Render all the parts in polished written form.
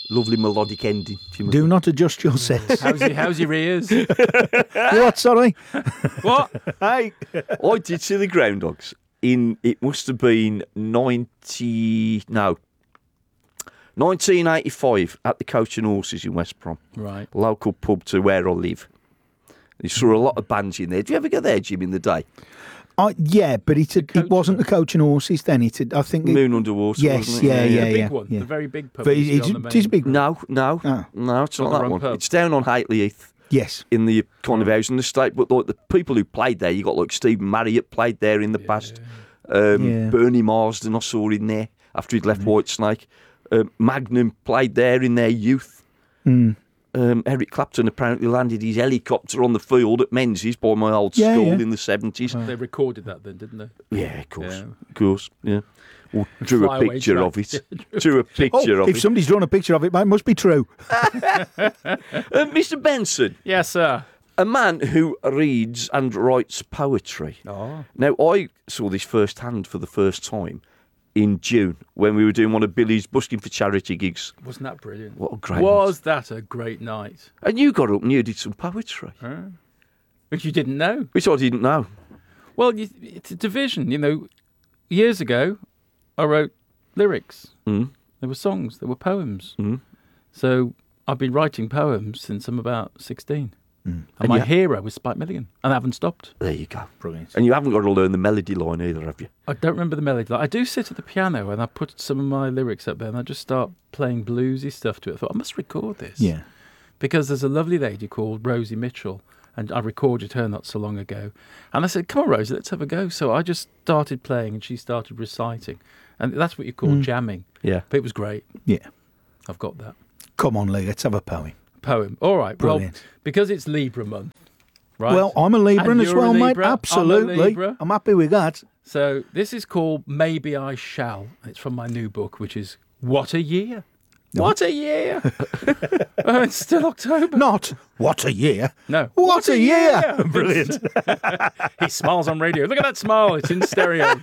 Lovely melodic ending. Timothy. Do not adjust your sets. How's your ears? What, sorry? What? Hey. I did see the Groundhogs it must have been 1985 at the Coach and Horses in West Brom. Right. Local pub to where I live. You saw a lot of bands in there. Did you ever go there, Jim, in the day? Yeah, but it wasn't the Coach and Horses then. I think Moon Under Water, yes, wasn't it? yeah. The big one. The very big pub. But used to be on the it's a main. big one. No, Oh. it's not the that wrong one. pub. It's down on Hatley Heath. Yes. In the kind of housing estate, but like the people who played there, you got like Stephen Marriott played there in the past. Bernie Marsden I saw in there after he'd left Whitesnake. Magnum played there in their youth. Eric Clapton apparently landed his helicopter on the field at Menzies by my old school in the 70s. They recorded that then, didn't they? Yeah, of course. Yeah. Or drew Fly a away picture track. of it. Drew a picture of If it. somebody's drawn a picture of it, it must be true. Mr. Benson, Yes, sir. a man who reads and writes poetry. Oh. Now, I saw this firsthand for the first time in June when we were doing one of Billy's busking for charity gigs. Wasn't that brilliant? What a great Was that a great night? And you got up and you did some poetry, Which you didn't know. which I didn't know. Well, it's a division. Years ago, I wrote lyrics. There were songs. There were poems. So I've been writing poems since I'm about 16. And my hero was Spike Milligan. And I haven't stopped. There you go. Brilliant. And you haven't got to learn the melody line either, have you? I don't remember the melody. I do sit at the piano and I put some of my lyrics up there and I just start playing bluesy stuff to it. I thought, I must record this. Yeah. Because there's a lovely lady called Rosie Mitchell, and I recorded her not so long ago. And I said, come on, Rosie, let's have a go. So I just started playing and she started reciting. And that's what you call jamming. Yeah. But it was great. Yeah. I've got that. Come on, Lee, let's have a poem. Poem. All right. Brilliant. Well, because it's Libra month, right? Well, I'm a Libran And as you're a well, mate. Libra, I'm a Absolutely. Libra. I'm happy with that. So this is called Maybe I Shall. It's from my new book, which is What a Year. What a year. It's still October. Not, what a year. No. What a year. Brilliant. He smiles on radio. Look at that smile. It's in stereo.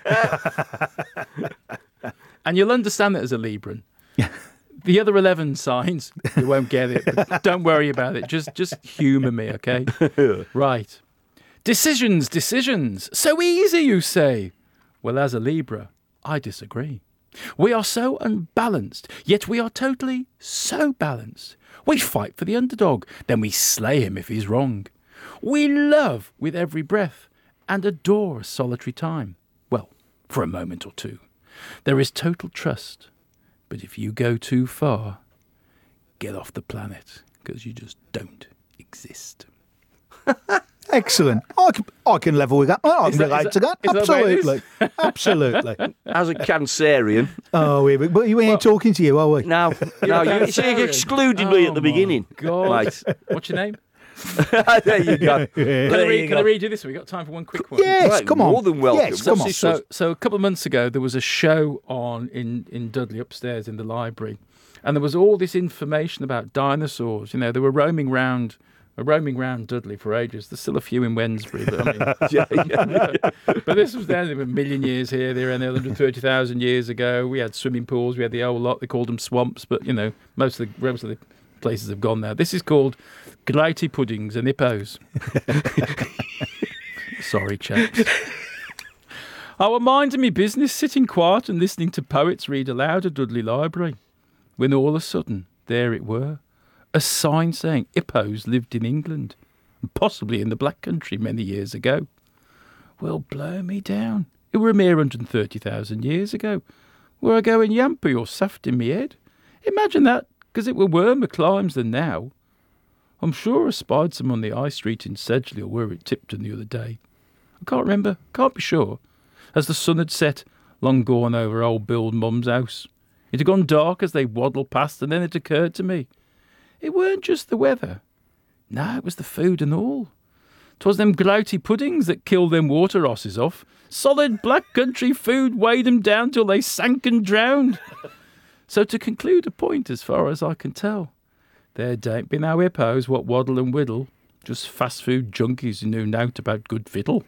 And you'll understand that as a Libran. The other 11 signs, you won't get it. But don't worry about it. Just humour me, okay? Right. Decisions. So easy, you say. Well, as a Libra, I disagree. We are so unbalanced, yet we are totally so balanced. We fight for the underdog, then we slay him if he's wrong. We love with every breath and adore a solitary time. Well, for a moment or two. There is total trust, but if you go too far, get off the planet, because you just don't exist. Excellent. I can level with that. I can relate to that. is that the way it is? Absolutely. Absolutely. As a Cancerian, But we ain't talking to you, are we? no, you see, you excluded me at the beginning. God. Right. What's your name? There you go. Can I read you this? We've got time for one quick one. Yes, Right, come on. more than welcome. Yes, come on. What's this So a couple of months ago, there was a show on in Dudley upstairs in the library, and there was all this information about dinosaurs. They were roaming round Dudley for ages. There's still a few in Wednesbury, but I mean, but this was then a million years here, there, and 130,000 years ago. We had swimming pools, we had the whole lot. They called them swamps, but most of the places have gone now. This is called Glouty puddings and hippos. Sorry, chaps. Our mind and me business, sitting quiet and listening to poets read aloud at Dudley Library, when all of a sudden, there it were, a sign saying hippos lived in England, possibly in the Black Country many years ago. Well, blow me down. It were a mere 130,000 years ago. Were I going yampy or saft in me head? Imagine that, because it were warmer climes than now. I'm sure I spied some on the High Street in Sedgley or where it Tipton the other day. I can't remember, can't be sure. As the sun had set, long gone over old Bill Mum's house. It had gone dark as they waddled past, and then it occurred to me. It weren't just the weather. No, it was the food and all. 'Twas them glouty puddings that killed them water hosses off. Solid Black Country food weighed them down till they sank and drowned. So to conclude a point as far as I can tell, there don't be no hippos what waddle and whittle, just fast food junkies who knew nought about good fiddle.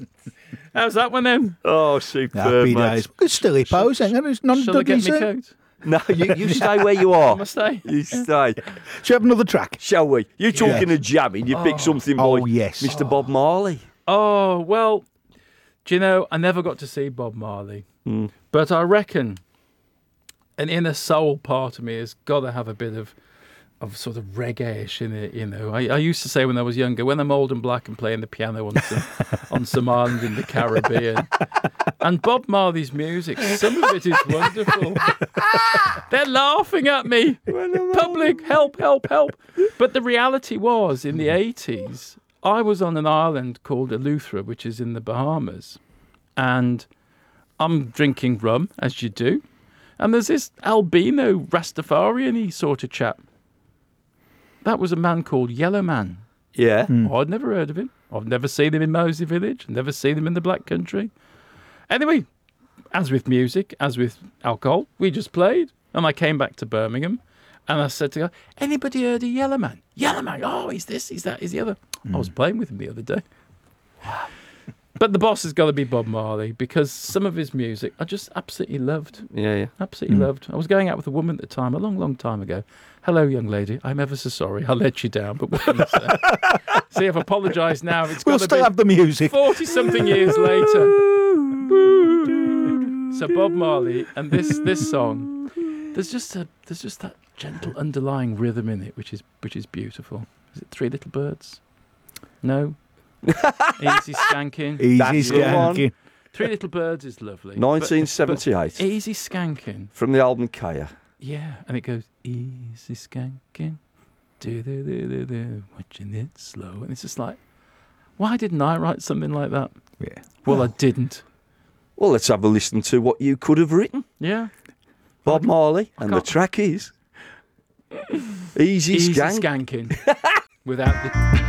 How's that one then? Oh, superb, Happy mate. days. It's still hippos, ain't it? It's not Shall I get Dudley's. me coat? No, you stay where you are. I must say. You stay. Should we have another track? Shall we? You're talking of jamming. You pick something by yes. Mr. Bob Marley. Oh, well, do you know, I never got to see Bob Marley. But I reckon an inner soul part of me has got to have a bit of sort of reggae-ish in it, you know. I used to say when I was younger, when I'm old and black and playing the piano on some island in the Caribbean. And Bob Marley's music, some of it is wonderful. They're laughing at me. Public, help, help, help. But the reality was, in the 80s, I was on an island called Eleuthera, which is in the Bahamas. And I'm drinking rum, as you do. And there's this albino Rastafarian-y sort of chap. That was a man called Yellow Man. Yeah. I'd never heard of him. I've never seen him in Moseley Village. Never seen him in the Black Country. Anyway, as with music, as with alcohol, we just played. And I came back to Birmingham. And I said to her, anybody heard of Yellow Man? Yellow Man, oh, he's this, he's that, he's the other. I was playing with him the other day. But the boss has got to be Bob Marley because some of his music I just absolutely loved. Yeah. Absolutely loved. I was going out with a woman at the time, a long, long time ago. Hello, young lady. I'm ever so sorry. I let you down. But what can I say? See, I've apologised now. It's We'll got to still be have the music. 40-something years later. So Bob Marley and this song, there's just that gentle underlying rhythm in it, which is beautiful. Is it Three Little Birds? No. Easy Skanking. Easy Skanking. Three Little Birds is lovely. 1978. But Easy Skanking. From the album Kaya. Yeah, and it goes, easy skanking, do, watching it slow. And it's just like, why didn't I write something like that? Yeah. Well, I didn't. Well, let's have a listen to what you could have written. Yeah. Bob Marley, and the track is Easy Easy Skank. Skanking. Without the...